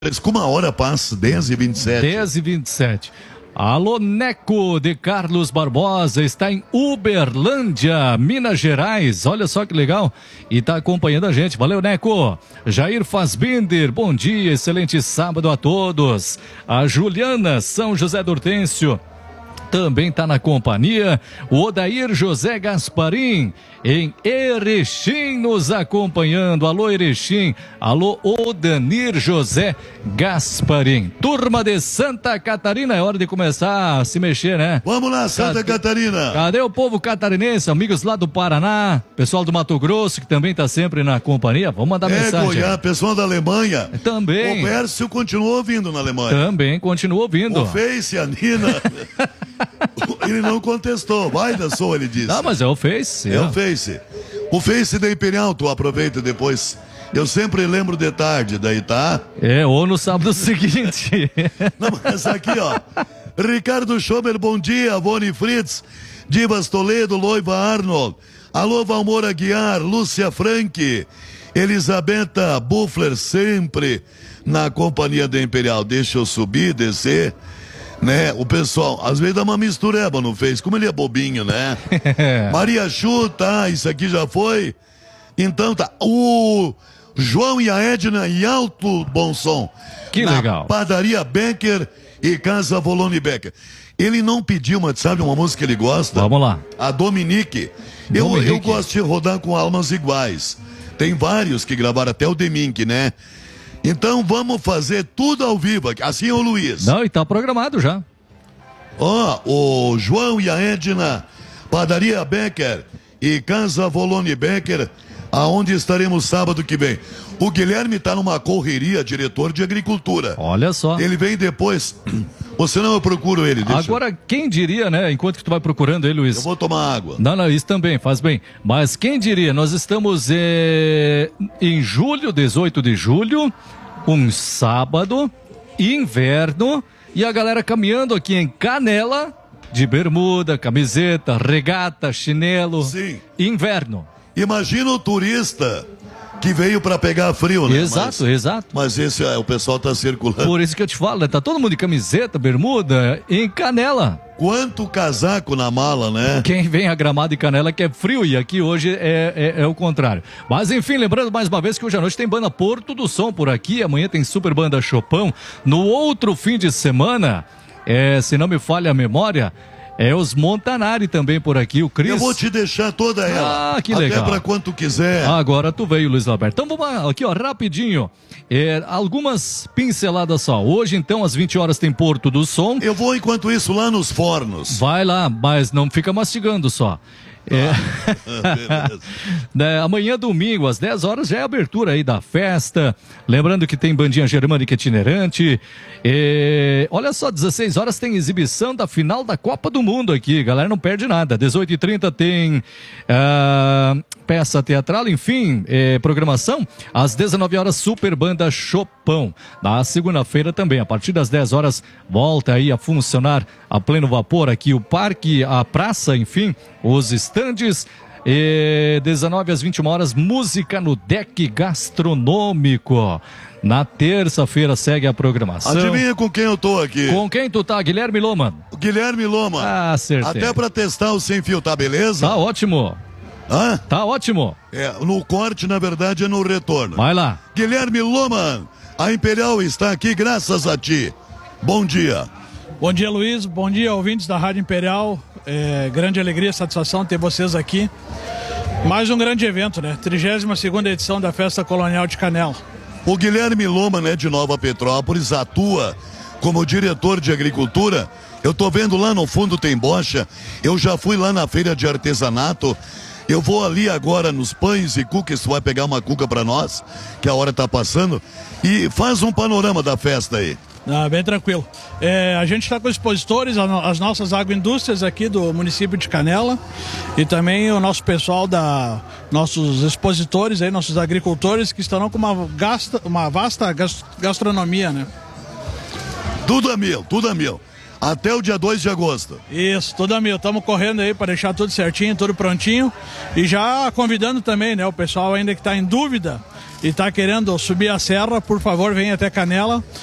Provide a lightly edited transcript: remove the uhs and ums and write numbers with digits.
Com uma hora passa, 10h27. 10h27. Alô, Neco de Carlos Barbosa, está em Uberlândia, Minas Gerais. Olha só que legal. E está acompanhando a gente. Valeu, Neco. Jair Fassbinder, bom dia, excelente sábado a todos. A Juliana, São José do Hortêncio, também está na companhia. O Odair José Gasparim, em Erechim, nos acompanhando. Alô, Erechim. Alô, Odanir José Gasparim. Turma de Santa Catarina, é hora de começar a se mexer, né? Vamos lá, Santa Catarina. Cadê o povo catarinense? Amigos lá do Paraná, pessoal do Mato Grosso, que também está sempre na companhia. Vamos mandar mensagem. Goiás, pessoal da Alemanha. Também. O Pércio continua ouvindo na Alemanha. Também continua ouvindo. O Face, a Nina... Ele não contestou, vai da sua, ele disse. Ah, mas é o Face. É o Face. O Face da Imperial, tu aproveita depois. Eu sempre lembro de tarde, daí tá? É, ou no sábado seguinte. Não, mas aqui, ó. Ricardo Schomer, bom dia. Boni Fritz, Divas Toledo, Loiva Arnold. Alô, Valmor Aguiar, Lúcia Frank, Elisabetta Buffler, sempre na companhia da Imperial. Deixa eu subir, descer. Né, o pessoal, às vezes dá uma mistureba no Face, como ele é bobinho, né? Maria Chu, tá, isso aqui já foi. Então tá, o João e a Edna em alto bom som. Que legal. Padaria Becker e Casa Volone Becker. Ele não pediu, mas sabe uma música que ele gosta? Vamos lá. A Dominique. Eu gosto de rodar com almas iguais. Tem vários que gravaram, até o Demink, né? Então vamos fazer tudo ao vivo, assim é o Luiz. Não, e tá programado já. Ó, o João e a Edna, Padaria Becker e Casa Volone Becker, aonde estaremos sábado que vem. O Guilherme tá numa correria, diretor de agricultura. Olha só. Ele vem depois, ou senão eu procuro ele. Agora, quem diria, né, enquanto que tu vai procurando ele, Luiz. Eu vou tomar água. Não, isso também, faz bem. Mas quem diria, nós estamos em julho, 18 de julho, um sábado, inverno, e a galera caminhando aqui em Canela, de bermuda, camiseta, regata, chinelo. Sim. Inverno. Imagina o turista que veio para pegar frio, né? Exato, exato. Mas esse o pessoal tá circulando. Por isso que eu te falo, né? Tá todo mundo de camiseta, bermuda, em Canela. Quanto casaco na mala, né? Quem vem a Gramado e Canela que é frio, e aqui hoje é o contrário. Mas enfim, lembrando mais uma vez que hoje à noite tem banda Porto do Som por aqui, amanhã tem super banda Chopão. No outro fim de semana, se não me falha a memória, os Montanari também por aqui, o Cris. Eu vou te deixar toda ela. Ah, que legal. Até pra quanto quiser. Agora tu veio, Luiz Alberto. Então vamos aqui, ó, rapidinho. Algumas pinceladas só. Hoje, então, às 20 horas tem Porto do Som. Eu vou, enquanto isso, lá nos fornos. Vai lá, mas não fica mastigando só. Amanhã, domingo, às 10 horas, já é a abertura aí da festa. Lembrando que tem bandinha germânica itinerante. Olha só, 16 horas tem exibição da final da Copa do Mundo aqui. Galera, não perde nada. 18h30 tem peça teatral, enfim, programação. Às 19 horas, super banda Chopão. Na segunda-feira também, a partir das 10 horas, volta aí a funcionar a pleno vapor aqui o parque, a praça, enfim, os estandes. 19 às 21 horas, música no deck gastronômico. Na terça-feira segue a programação. Adivinha com quem eu tô aqui? Com quem tu tá? Guilherme Loma. Guilherme Loma. Ah, acertei. Até pra testar o sem fio, tá beleza? Tá ótimo. Hã? Tá ótimo. No corte, na verdade, é no retorno. Vai lá. Guilherme Loma, a Imperial está aqui graças a ti. Bom dia. Bom dia, Luiz. Bom dia, ouvintes da Rádio Imperial. Grande alegria e satisfação ter vocês aqui. Mais um grande evento, né? 32ª edição da Festa Colonial de Canela. O Guilherme Loma, né, de Nova Petrópolis, atua como diretor de agricultura. Eu tô vendo lá no fundo tem bocha. Eu já fui lá na feira de artesanato. Eu vou ali agora nos pães e cookies, tu vai pegar uma cuca para nós, que a hora tá passando, e faz um panorama da festa aí. Bem tranquilo. A gente está com expositores, as nossas agroindústrias aqui do município de Canela, e também o nosso pessoal nossos expositores aí, nossos agricultores, que estarão com uma vasta gastronomia, né? Tudo a mil, tudo a mil. Até o dia 2 de agosto. Isso, tudo a mil. Estamos correndo aí para deixar tudo certinho, tudo prontinho. E já convidando também, né, o pessoal ainda que está em dúvida e está querendo subir a serra, por favor, venha até Canela.